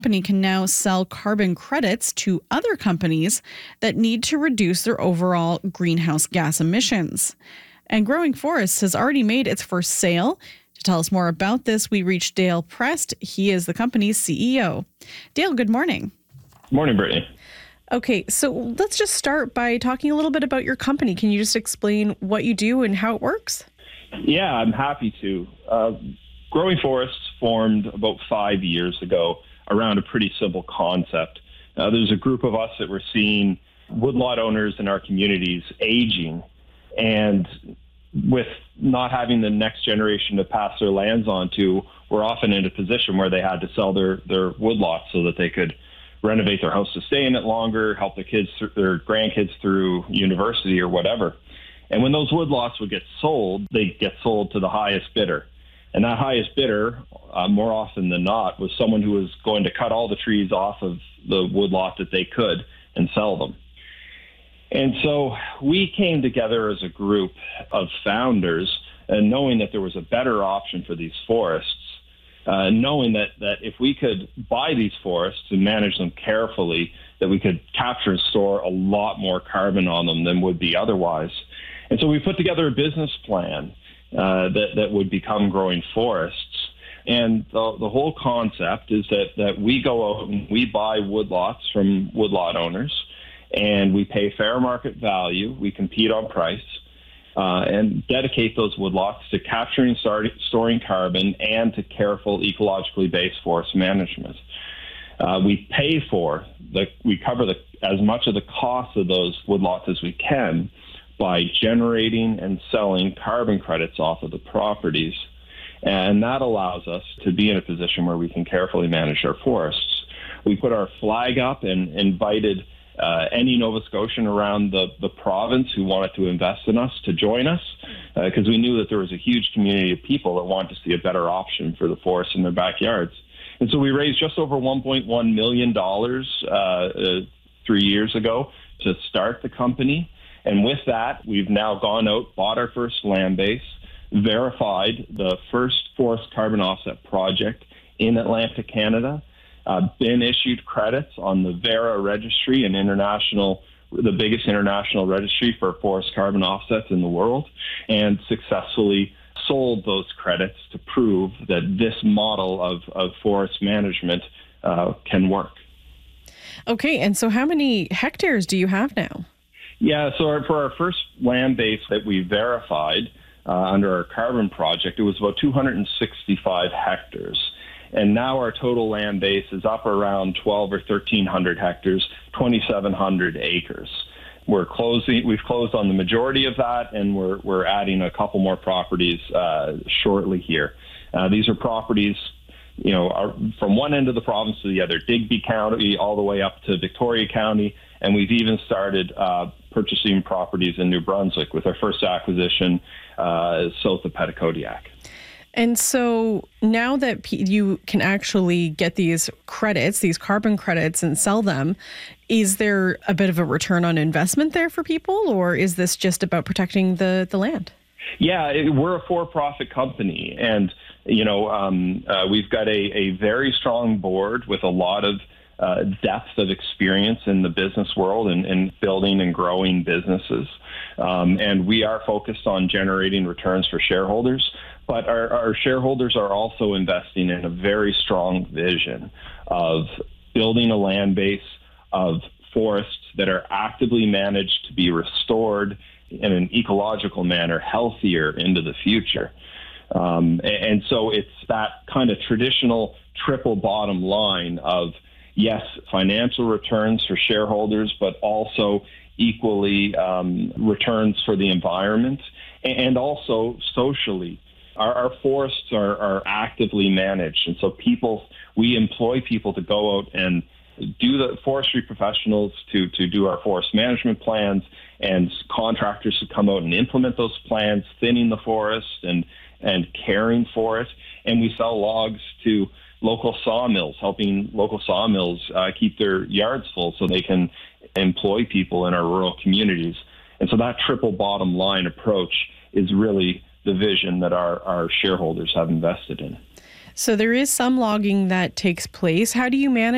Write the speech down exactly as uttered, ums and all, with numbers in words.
company can now sell carbon credits to other companies that need to reduce their overall greenhouse gas emissions. And Growing Forests has already made its first sale. To tell us more about this, we reached Dale Prest. He is the company's C E O. Dale, good morning. Morning, Brittany. Okay, so let's just start by talking a little bit about your company. Can you just explain what you do and how it works? Yeah, I'm happy to. Uh, Growing Forests formed about five years ago around a pretty simple concept. Uh, there's a group of us that were seeing woodlot owners in our communities aging, and with not having the next generation to pass their lands on to, we're often in a position where they had to sell their, their woodlots so that they could renovate their house to stay in it longer, help their kids, their grandkids through university or whatever. And when those woodlots would get sold, they get sold to the highest bidder. And that highest bidder, uh, more often than not, was someone who was going to cut all the trees off of the woodlot that they could and sell them. And so we came together as a group of founders, and knowing that there was a better option for these forests, uh, knowing that, that if we could buy these forests and manage them carefully, that we could capture and store a lot more carbon on them than would be otherwise. And so we put together a business plan uh, that, that would become Growing Forests. And the, the whole concept is that, that we go out and we buy woodlots from woodlot owners, and we pay fair market value. We compete on price uh, and dedicate those woodlots to capturing, start, storing carbon and to careful ecologically based forest management. Uh, we pay for, the, we cover the, as much of the cost of those woodlots as we can by generating and selling carbon credits off of the properties. And that allows us to be in a position where we can carefully manage our forests. We put our flag up and invited uh, any Nova Scotian around the, the province who wanted to invest in us to join us, because uh, we knew that there was a huge community of people that wanted to see a better option for the forests in their backyards. And so we raised just over one point one million dollars uh, uh, three years ago to start the company. And with that, we've now gone out, bought our first land base, verified the first forest carbon offset project in Atlantic Canada, uh, been issued credits on the Verra registry, an international, the biggest international registry for forest carbon offsets in the world, and successfully sold those credits to prove that this model of, of forest management uh, can work. Okay, and so how many hectares do you have now? Yeah, so our, for our first land base that we verified uh, under our carbon project, it was about two hundred sixty-five hectares. And now our total land base is up around twelve or thirteen hundred hectares, twenty-seven hundred acres. We're closing, we've closed on the majority of that, and we're, we're adding a couple more properties uh, shortly here. Uh, these are properties, you know, are from one end of the province to the other, Digby County all the way up to Victoria County, and we've even started uh, purchasing properties in New Brunswick with our first acquisition uh, south of Petitcodiac. And so now that P- you can actually get these credits, these carbon credits, and sell them, is there a bit of a return on investment there for people, or is this just about protecting the, the land? Yeah, it, we're a for-profit company, and you know um, uh, we've got a, a very strong board with a lot of uh, depth of experience in the business world and, and building and growing businesses. Um, and we are focused on generating returns for shareholders, but our, our shareholders are also investing in a very strong vision of building a land base of forests that are actively managed to be restored in an ecological manner, healthier into the future. Um, and, and so it's that kind of traditional triple bottom line of, yes, financial returns for shareholders, but also equally um, returns for the environment, and also socially. Our, our forests are, are actively managed, and so people, we employ people to go out and do the forestry professionals to, to do our forest management plans, and contractors to come out and implement those plans, thinning the forest and, and caring for it. And we sell logs to local sawmills, helping local sawmills uh, keep their yards full so they can employ people in our rural communities. And so that triple bottom line approach is really the vision that our, our shareholders have invested in. So there is some logging that takes place. How do you manage